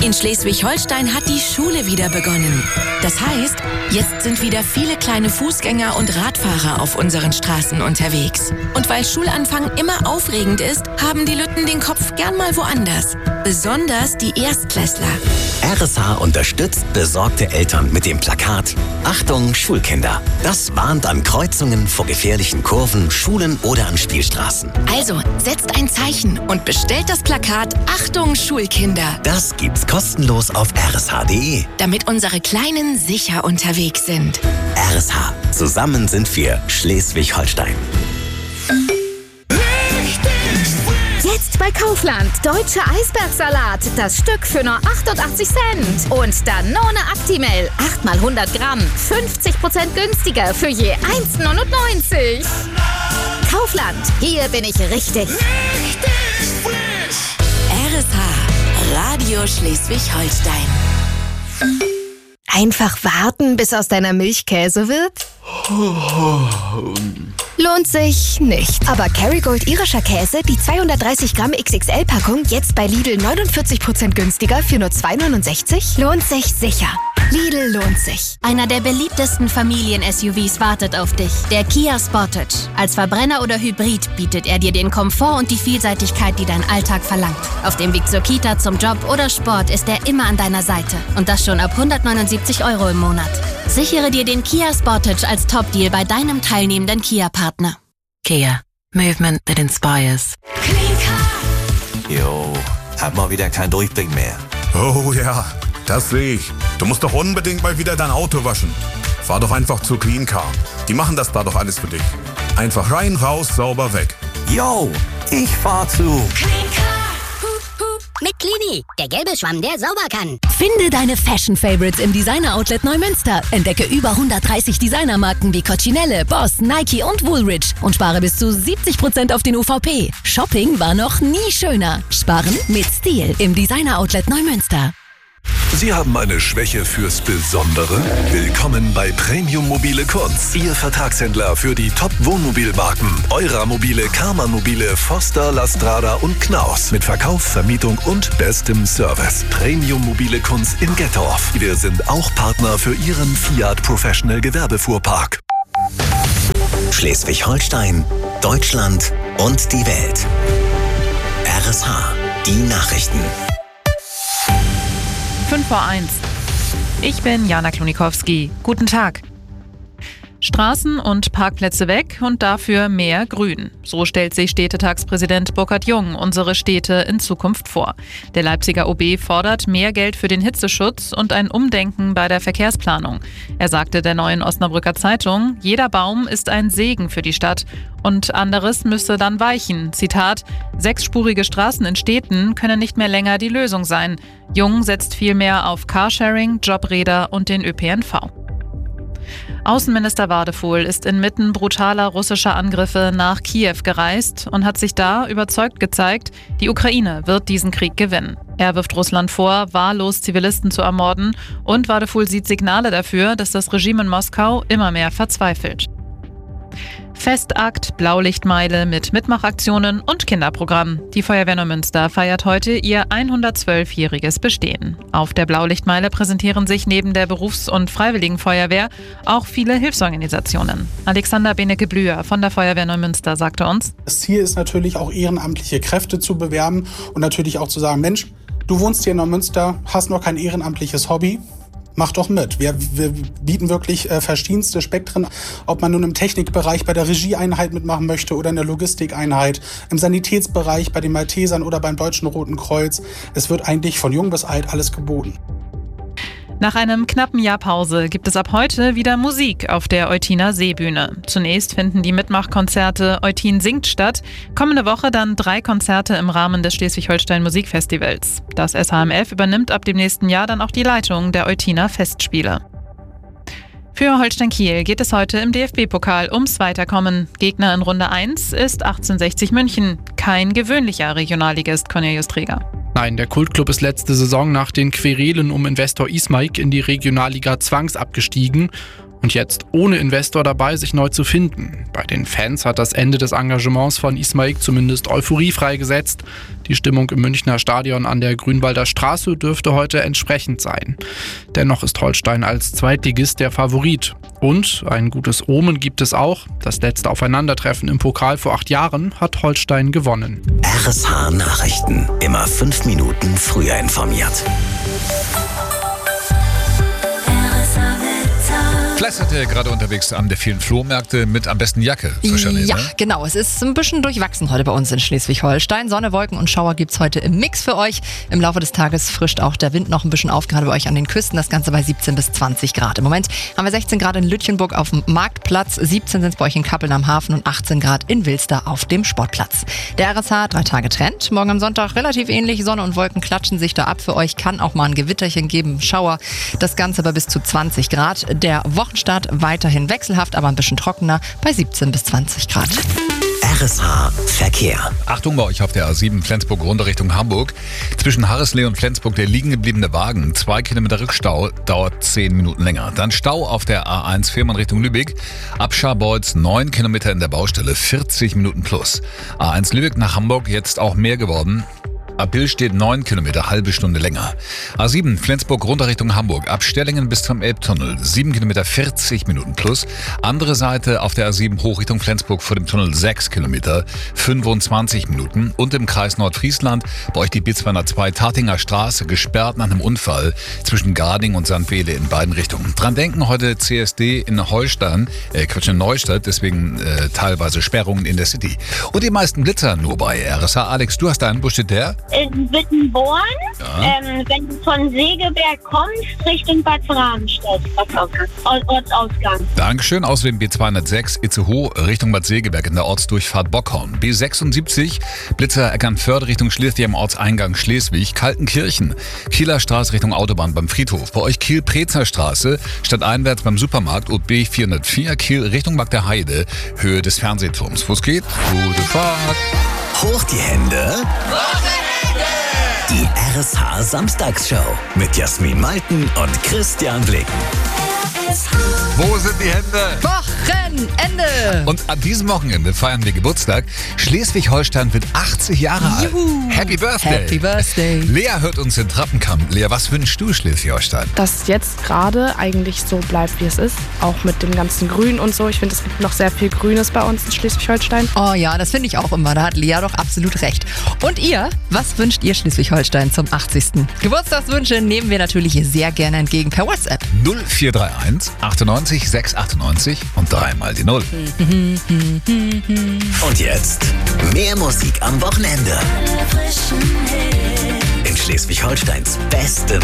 In Schleswig-Holstein hat die Schule wieder begonnen. Das heißt, jetzt sind wieder viele kleine Fußgänger und Radfahrer auf unseren Straßen unterwegs. Und weil Schulanfang immer aufregend ist, haben die Lütten den Kopf gern mal woanders. Besonders die Erstklässler. RSH unterstützt besorgte Eltern mit dem Plakat Achtung Schulkinder. Das warnt an Kreuzungen vor gefährlichen Kurven, Schulen oder an Spielstraßen. Also, setzt ein Zeichen und bestellt das Plakat Achtung Schulkinder. Das gibt's kostenlos auf rsh.de. Damit unsere Kleinen sicher unterwegs sind. RSH. Zusammen sind wir Schleswig-Holstein. Jetzt bei Kaufland. Deutsche Eisbergsalat. Das Stück für nur 88 Cent. Und Danone Actimel. 8 mal 100 Gramm. 50% günstiger für je 1,99. Kaufland. Hier bin ich richtig. RSH. Radio Schleswig-Holstein. Einfach warten, bis aus deiner Milch Käse wird? Lohnt sich nicht. Aber Kerrygold irischer Käse, die 230 Gramm XXL-Packung, jetzt bei Lidl 49% günstiger für nur 2,69? Lohnt sich sicher. Lidl lohnt sich. Einer der beliebtesten Familien-SUVs wartet auf dich. Der Kia Sportage. Als Verbrenner oder Hybrid bietet er dir den Komfort und die Vielseitigkeit, die dein Alltag verlangt. Auf dem Weg zur Kita, zum Job oder Sport ist er immer an deiner Seite. Und das schon ab 179 € im Monat. Sichere dir den Kia Sportage als Top-Deal bei deinem teilnehmenden Kia-Partner. Kia. Movement that inspires. Jo, hab mal wieder keinen Durchblick mehr. Oh ja, das sehe ich. Du musst doch unbedingt mal wieder dein Auto waschen. Fahr doch einfach zu Clean Car. Die machen das da doch alles für dich. Einfach rein, raus, sauber, weg. Jo, ich fahr zu Clean Car. Mit Clini, der gelbe Schwamm, der sauber kann. Finde deine Fashion-Favorites im Designer-Outlet Neumünster. Entdecke über 130 Designermarken wie Coccinelle, Boss, Nike und Woolrich und spare bis zu 70% auf den UVP. Shopping war noch nie schöner. Sparen mit Stil im Designer-Outlet Neumünster. Sie haben eine Schwäche fürs Besondere? Willkommen bei Premium Mobile Kunz, Ihr Vertragshändler für die Top-Wohnmobilmarken. Eurer Mobile, Karmann Mobile, Foster, Lastrada und Knaus. Mit Verkauf, Vermietung und bestem Service. Premium Mobile Kunz in Gettorf. Wir sind auch Partner für Ihren Fiat Professional Gewerbefuhrpark. Schleswig-Holstein, Deutschland und die Welt. RSH. Die Nachrichten. 5:01. Ich bin Jana Klonikowski. Guten Tag. Straßen und Parkplätze weg und dafür mehr Grün. So stellt sich Städtetagspräsident Burkhard Jung unsere Städte in Zukunft vor. Der Leipziger OB fordert mehr Geld für den Hitzeschutz und ein Umdenken bei der Verkehrsplanung. Er sagte der Neuen Osnabrücker Zeitung, jeder Baum ist ein Segen für die Stadt und anderes müsse dann weichen. Zitat, 6-spurige Straßen in Städten können nicht mehr länger die Lösung sein. Jung setzt vielmehr auf Carsharing, Jobräder und den ÖPNV. Außenminister Wadefuhl ist inmitten brutaler russischer Angriffe nach Kiew gereist und hat sich da überzeugt gezeigt, die Ukraine wird diesen Krieg gewinnen. Er wirft Russland vor, wahllos Zivilisten zu ermorden und Wadefuhl sieht Signale dafür, dass das Regime in Moskau immer mehr verzweifelt. Festakt, Blaulichtmeile mit Mitmachaktionen und Kinderprogramm. Die Feuerwehr Neumünster feiert heute ihr 112-jähriges Bestehen. Auf der Blaulichtmeile präsentieren sich neben der Berufs- und Freiwilligenfeuerwehr auch viele Hilfsorganisationen. Alexander Benecke-Blüher von der Feuerwehr Neumünster sagte uns: Das Ziel ist natürlich auch ehrenamtliche Kräfte zu bewerben und natürlich auch zu sagen, Mensch, du wohnst hier in Neumünster, hast noch kein ehrenamtliches Hobby. Mach doch mit. Wir bieten wirklich verschiedenste Spektren, ob man nun im Technikbereich bei der Regieeinheit mitmachen möchte oder in der Logistikeinheit, im Sanitätsbereich bei den Maltesern oder beim Deutschen Roten Kreuz. Es wird eigentlich von jung bis alt alles geboten. Nach einem knappen Jahr Pause gibt es ab heute wieder Musik auf der Eutiner Seebühne. Zunächst finden die Mitmachkonzerte Eutin singt statt, kommende Woche dann 3 Konzerte im Rahmen des Schleswig-Holstein Musikfestivals. Das SHMF übernimmt ab dem nächsten Jahr dann auch die Leitung der Eutiner Festspiele. Für Holstein Kiel geht es heute im DFB-Pokal ums Weiterkommen. Gegner in Runde 1 ist 1860 München. Kein gewöhnlicher Regionalligist, Cornelius Träger. Nein, der Kultclub ist letzte Saison nach den Querelen um Investor Ismaik in die Regionalliga zwangsabgestiegen und jetzt ohne Investor dabei, sich neu zu finden. Bei den Fans hat das Ende des Engagements von Ismaik zumindest Euphorie freigesetzt. Die Stimmung im Münchner Stadion an der Grünwalder Straße dürfte heute entsprechend sein. Dennoch ist Holstein als Zweitligist der Favorit. Und ein gutes Omen gibt es auch. Das letzte Aufeinandertreffen im Pokal vor 8 Jahren hat Holstein gewonnen. RSH Nachrichten. Immer 5 Minuten früher informiert. Fleißerte gerade unterwegs an der vielen Flohmärkte mit am besten Jacke. Ja, ne? genau. Es ist ein bisschen durchwachsen heute bei uns in Schleswig-Holstein. Sonne, Wolken und Schauer gibt's heute im Mix für euch. Im Laufe des Tages frischt auch der Wind noch ein bisschen auf, gerade bei euch an den Küsten. Das Ganze bei 17 bis 20 Grad. Im Moment haben wir 16 Grad in Lütchenburg auf dem Marktplatz, 17 sind es bei euch in Kappeln am Hafen und 18 Grad in Wilster auf dem Sportplatz. Der RSH 3 Tage Trend. Morgen am Sonntag relativ ähnlich. Sonne und Wolken klatschen sich da ab. Für euch kann auch mal ein Gewitterchen geben, Schauer. Das Ganze bei bis zu 20 Grad. Der Wochenstart weiterhin wechselhaft, aber ein bisschen trockener bei 17 bis 20 Grad. RSH Verkehr. Achtung bei euch auf der A7 Flensburg runter Richtung Hamburg. Zwischen Harrislee und Flensburg der liegen gebliebene Wagen. 2 Kilometer Rückstau, dauert 10 Minuten länger. Dann Stau auf der A1 Fehmarn Richtung Lübeck. Ab Scharbeutz 9 Kilometer in der Baustelle, 40 Minuten plus. A1 Lübeck nach Hamburg jetzt auch mehr geworden. Ab Bill steht 9 Kilometer, halbe Stunde länger. A7 Flensburg runter Richtung Hamburg. Ab Stellingen bis zum Elbtunnel. 7 Kilometer, 40 Minuten plus. Andere Seite auf der A7 hoch Richtung Flensburg vor dem Tunnel 6 Kilometer, 25 Minuten. Und im Kreis Nordfriesland bei euch die B202 Tartinger Straße gesperrt nach einem Unfall zwischen Garding und St. Wele in beiden Richtungen. Dran denken, heute CSD in in Neustadt, deswegen teilweise Sperrungen in der City. Und die meisten Blitzer nur bei RSH. Alex, du hast einen, wo steht der? In Wittenborn, Ja. wenn du von Segeberg kommst, Richtung Bad Bramstedt, Ortsausgang. Dankeschön. Außerdem B206 Itzehoe Richtung Bad Segeberg in der Ortsdurchfahrt Bockhorn. B76 Blitzer Eckernförde Richtung Schleswig am Ortseingang Schleswig. Kaltenkirchen Kieler Straße Richtung Autobahn beim Friedhof. Bei euch Kiel-Prezer Straße stadteinwärts beim Supermarkt und B404 Kiel Richtung Mark der Heide Höhe des Fernsehturms. Wo es geht? Gute Fahrt. Hoch die Hände. Die RSH Samstagsshow mit Jasmin Malten und Christian Blicken. Wo sind die Hände? Wochenende! Und an diesem Wochenende feiern wir Geburtstag. Schleswig-Holstein wird 80 Jahre alt. Happy Birthday! Happy Birthday! Lea hört uns in Trappenkamp. Lea, was wünschst du Schleswig-Holstein? Dass jetzt gerade eigentlich so bleibt, wie es ist. Auch mit dem ganzen Grün und so. Ich finde, es gibt noch sehr viel Grünes bei uns in Schleswig-Holstein. Oh ja, das finde ich auch immer. Da hat Lea doch absolut recht. Und ihr, was wünscht ihr Schleswig-Holstein zum 80. Geburtstagswünsche nehmen wir natürlich sehr gerne entgegen per WhatsApp. 0431 98 698 und 3 mal die 0. Und jetzt mehr Musik am Wochenende. In Schleswig-Holsteins beste